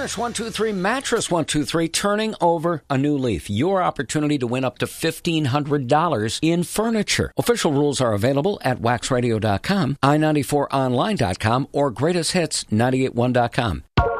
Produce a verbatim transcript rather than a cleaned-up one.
Furnish one two three, Mattress one two three, turning over a new leaf. Your opportunity to win up to fifteen hundred dollars in furniture. Official rules are available at wax radio dot com, i ninety-four online dot com, or greatest hits nine eighty-one dot com.